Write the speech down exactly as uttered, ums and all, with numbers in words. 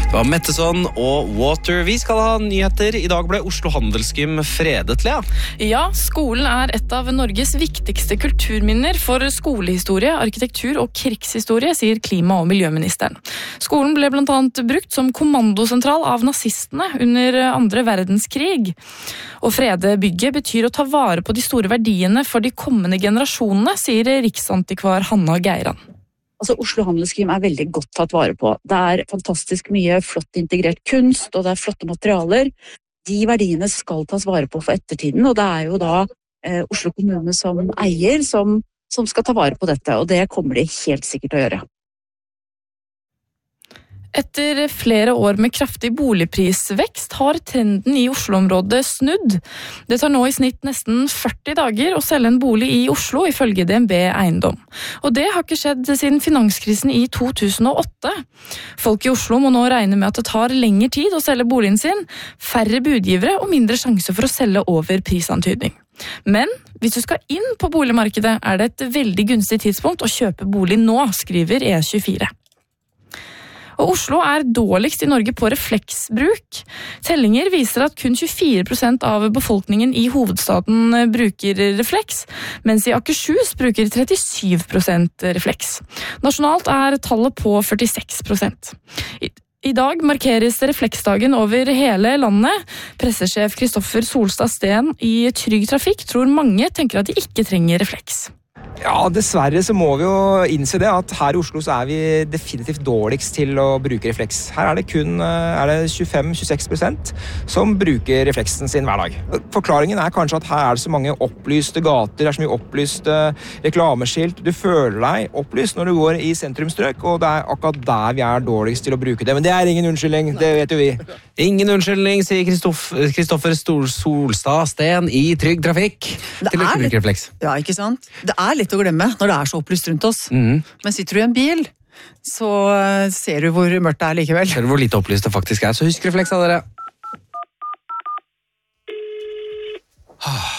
Det var Metteson og Water. Vi skal ha nyheter. I dag ble Oslo Handelsgym fredet, Lea. Ja, skolen er et av Norges viktigste kulturminner for skolehistorie, arkitektur og krigshistorie, sier klima- og miljøministeren. Skolen ble blant annet brukt som kommandosentral av nazistene under andre verdenskrig. Å frede bygget betyr å ta vare på de store verdiene for de kommende generasjonene, sier riksantikvar Hanna Geiran. Altså, Oslo Handelsgym er veldig godt tatt vare på. Det er fantastisk mye flott integrert kunst, og det er flotte materialer. De verdiene skal tas vare på for ettertiden, og det er jo da eh, Oslo kommune som eier som, som skal ta vare på dette, og det kommer de helt sikkert til å gjøre. Etter flere år med kraftig boligprisvekst har trenden i Oslo-området snudd. Det tar nå i snitt nesten førti dager å selge en bolig i Oslo, ifølge D N B Eiendom. Og det har ikke skjedd siden finanskrisen i to tusen og åtte. Folk i Oslo må nå regne med at det tar lengre tid å selge boligen sin, færre budgivere og mindre sjanse for å selge over prisantydning. Men hvis du skal inn på boligmarkedet, er det et veldig gunstig tidspunkt å kjøpe bolig nå, skriver E tjuefire. Og Oslo er dårligst i Norge på refleksbruk. Tellinger viser at kun tjuefire prosent av befolkningen i hovedstaden bruker refleks, mens i Akershus bruker trettisyv prosent refleks. Nasjonalt er tallet på førtiseks prosent. I I dag markeres refleksdagen over hele landet. Pressesjef Kristoffer Solstad Steen i Trygg Trafikk tror mange tenker at de ikke trenger refleks. Ja, dessverre så må vi jo innse det at her i Oslo så er vi definitivt dårligst til å bruke refleks. Her er det kun er det tjuefem til tjueseks prosent som bruker refleksen sin hver dag. Forklaringen er kanskje at her er det så mange opplyste gater, det er så mye opplyste reklameskilt. Du føler deg opplyst når du går i sentrumstrøk, og det er akkurat der vi er dårligst til å bruke det. Men det er ingen unnskyldning, det vet jo vi. Ingen unnskyldning, sier Kristoffer Solstad Steen i Trygg Trafikk. Det til å er bruke litt, refleks. ja, ikke sant? Det er litt å glemme når det er så opplyst rundt oss. Mm. Men sitter du i en bil, så ser du hvor mørkt det er likevel. Ser du hvor lite opplyst det faktisk er, så husk refleks av dere.